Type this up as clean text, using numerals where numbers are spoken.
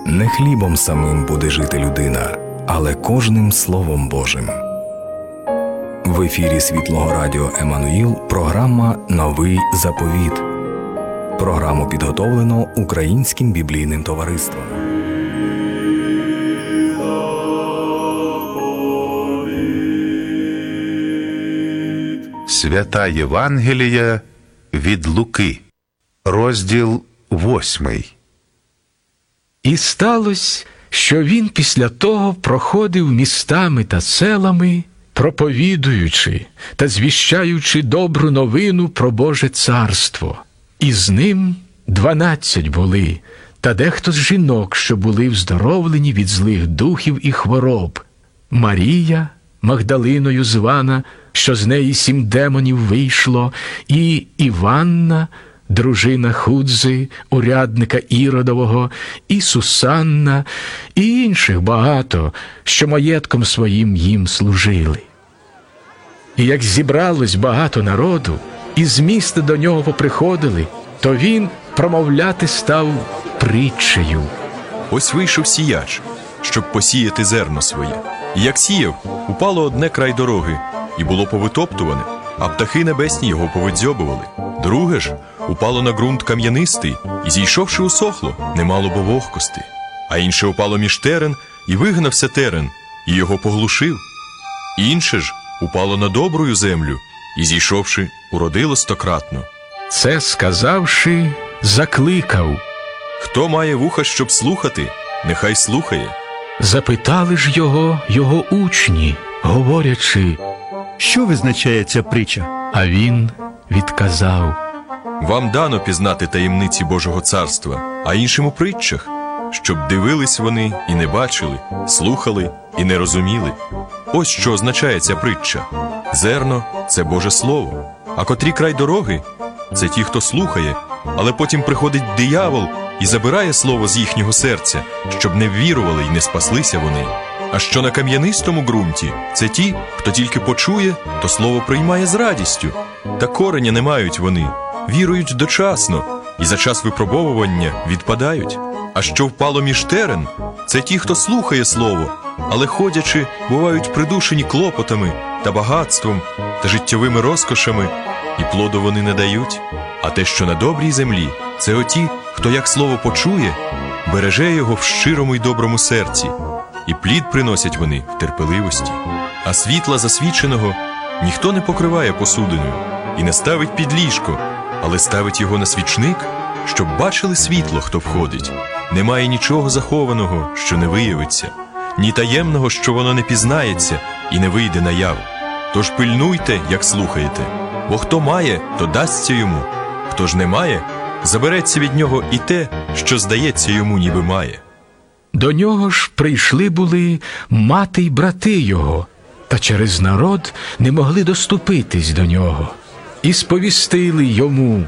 Не хлібом самим буде жити людина, але кожним Словом Божим. В ефірі Світлого Радіо Еммануїл програма «Новий заповіт». Програму підготовлено Українським біблійним товариством. Свята Євангелія від Луки, розділ 8. І сталося, що він після того проходив містами та селами, проповідуючи та звіщаючи добру новину про Боже царство. І з ним 12 були, та дехто з жінок, що були вздоровлені від злих духів і хвороб. Марія, Магдалиною звана, що з неї 7 демонів вийшло, і Іванна, дружина Худзи, урядника Іродового, і Сусанна, і інших багато, що маєтком своїм їм служили. І як зібралось багато народу, і з міста до нього поприходили, то він промовляти став притчею. Ось вийшов сіяч, щоб посіяти зерно своє. І як сіяв, упало одне край дороги, і було повитоптуване, а птахи небесні його повидзьобували. Друге ж упало на ґрунт кам'янистий, і, зійшовши, усохло, не мало бо вогкости. А інше упало між терен, і вигнався терен, і його поглушив. Інше ж упало на добрую землю, і, зійшовши, уродило 100-кратно. Це сказавши, закликав. Хто має вуха, щоб слухати, нехай слухає. Запитали ж його учні, говорячи, що визначає ця притча? а він відказав. Вам дано пізнати таємниці Божого царства, а іншим у притчах, щоб дивились вони і не бачили, слухали і не розуміли. Ось що означає ця притча. Зерно – це Боже Слово, а котрі край дороги – це ті, хто слухає, але потім приходить диявол і забирає слово з їхнього серця, щоб не ввірували і не спаслися вони. А що на кам'янистому ґрунті – це ті, хто тільки почує, то слово приймає з радістю. Та кореня не мають вони, вірують дочасно, і за час випробовування відпадають. А що впало між терен – це ті, хто слухає слово, але ходячи, бувають придушені клопотами та багатством та життєвими розкошами, і плоду вони не дають. А те, що на добрій землі – це оті, хто як слово почує, береже його в щирому й доброму серці, і плід приносять вони в терпеливості. А світла засвіченого ніхто не покриває посудиною і не ставить під ліжко, але ставить його на свічник, щоб бачили світло, хто входить. Немає нічого захованого, що не виявиться, ні таємного, що воно не пізнається і не вийде наяву. Тож пильнуйте, як слухаєте, бо хто має, то дасться йому, хто ж не має, забереться від нього і те, що здається йому, ніби має. До нього ж прийшли були мати й брати його, та через народ не могли доступитись до нього. І сповістили йому,